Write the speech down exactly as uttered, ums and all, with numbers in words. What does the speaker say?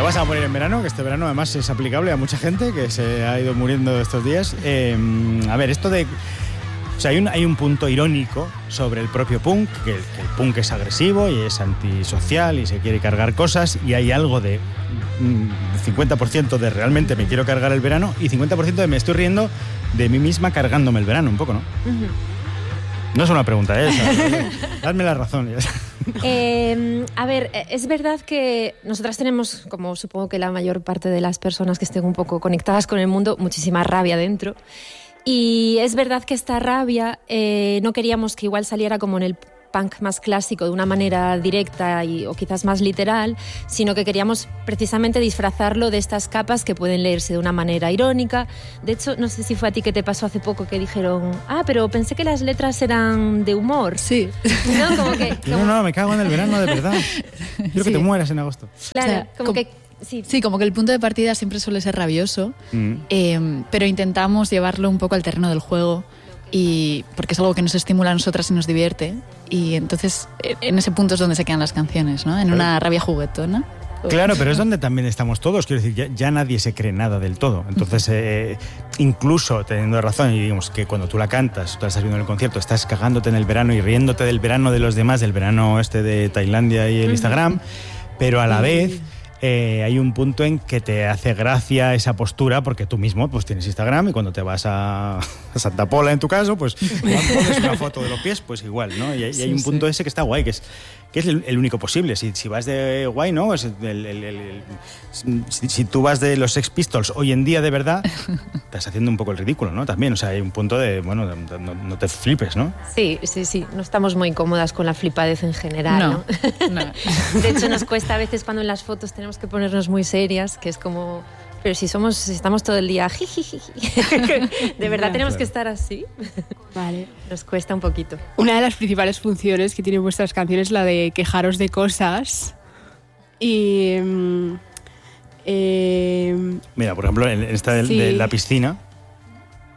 vamos a poner en verano, que este verano además es aplicable a mucha gente que se ha ido muriendo estos días. Eh, a ver, esto de... O sea, hay un, hay un punto irónico sobre el propio punk, que el, que el punk es agresivo y es antisocial y se quiere cargar cosas, y hay algo de mm, cincuenta por ciento de realmente me quiero cargar el verano y cincuenta por ciento de me estoy riendo de mí misma cargándome el verano, un poco, ¿no? Uh-huh. No es una pregunta, ¿eh? O sea, dadme la razón. Eh, a ver, es verdad que nosotras tenemos, como supongo que la mayor parte de las personas que estén un poco conectadas con el mundo, muchísima rabia dentro. Y es verdad que esta rabia eh, no queríamos que igual saliera como en el punk más clásico, de una manera directa y, o quizás más literal, sino que queríamos precisamente disfrazarlo de estas capas que pueden leerse de una manera irónica. De hecho, no sé si fue a ti que te pasó hace poco que dijeron, ah, pero pensé que las letras eran de humor. Sí. ¿No? Como que, como... no, no, me cago en el verano, de verdad. Quiero sí. que te mueras en agosto. Claro, o sea, como, como que... Sí. sí, como que el punto de partida siempre suele ser rabioso, mm. eh, pero intentamos llevarlo un poco al terreno del juego, y porque es algo que nos estimula a nosotras y nos divierte, y entonces en ese punto es donde se quedan las canciones, ¿no? En claro. una rabia juguetona. Claro, pero es donde también estamos todos, quiero decir, ya, ya nadie se cree nada del todo, entonces eh, incluso teniendo razón, y digamos que cuando tú la cantas, tú la estás viendo en el concierto, estás cagándote en el verano y riéndote del verano de los demás, del verano este de Tailandia y el Instagram, pero a la vez... Eh, hay un punto en que te hace gracia esa postura, porque tú mismo pues tienes Instagram y cuando te vas a, a Santa Pola, en tu caso, pues pones una foto de los pies, pues igual, ¿no? Y, y sí, hay un punto sí. ese que está guay, que es, que es el, el único posible. Si, si vas de guay, ¿no? Es el, el, el, el, si, si tú vas de los Sex Pistols hoy en día de verdad, estás haciendo un poco el ridículo, ¿no? También, o sea, hay un punto de, bueno, de, de, no, no te flipes, ¿no? Sí, sí, sí. No estamos muy cómodas con la flipadez en general, ¿no? ¿no? no. De hecho, nos cuesta a veces cuando en las fotos tenemos que ponernos muy serias, que es como, pero si somos, si estamos todo el día jijiji, de verdad tenemos que estar así. Vale. Nos cuesta un poquito. Una de las principales funciones que tienen vuestras canciones es la de quejaros de cosas. Y eh, mira, por ejemplo, en esta de, sí. de la piscina,